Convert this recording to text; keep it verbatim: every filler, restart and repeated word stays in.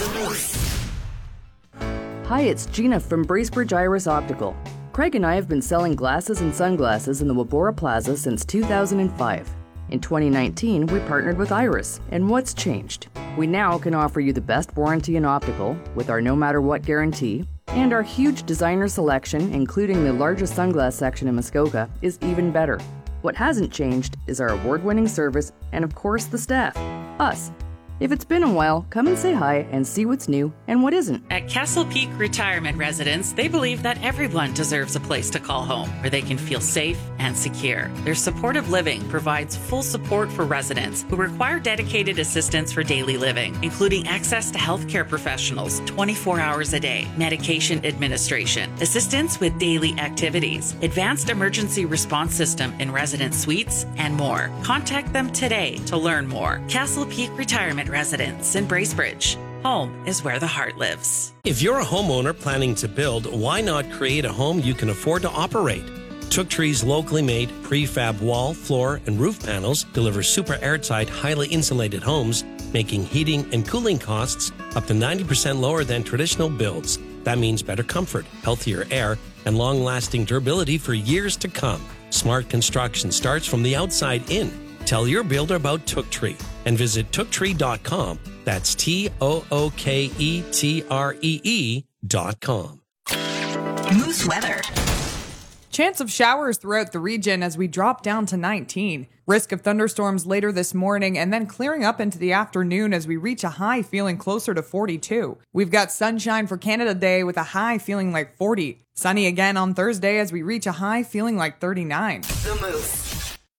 Hi, it's Gina from Bracebridge Iris Optical. Craig and I have been selling glasses and sunglasses in the Wabora Plaza since two thousand five. In twenty nineteen, we partnered with Iris, and what's changed? We now can offer you the best warranty in optical with our no matter what guarantee, and our huge designer selection, including the largest sunglass section in Muskoka, is even better. What hasn't changed is our award-winning service and, of course, the staff, us. If it's been a while, come and say hi and see what's new and what isn't. At Castle Peak Retirement Residence, they believe that everyone deserves a place to call home where they can feel safe and secure. Their supportive living provides full support for residents who require dedicated assistance for daily living, including access to healthcare professionals twenty-four hours a day, medication administration, assistance with daily activities, advanced emergency response system in resident suites, and more. Contact them today to learn more. Castle Peak Retirement Residence in Bracebridge. Home is where the heart lives. If you're a homeowner planning to build, why not create a home you can afford to operate? Took Tree's locally made prefab wall, floor, and roof panels deliver super airtight, highly insulated homes, making heating and cooling costs up to ninety percent lower than traditional builds. That means better comfort, healthier air, and long-lasting durability for years to come. Smart construction starts from the outside in. Tell your builder about Took Tree and visit took tree dot com. That's T O O K E T R E E dot com. Moose weather. Chance of showers throughout the region as we drop down to nineteen. Risk of thunderstorms later this morning and then clearing up into the afternoon as we reach a high feeling closer to forty-two. We've got sunshine for Canada Day with a high feeling like forty. Sunny again on Thursday as we reach a high feeling like thirty-nine. The Moose.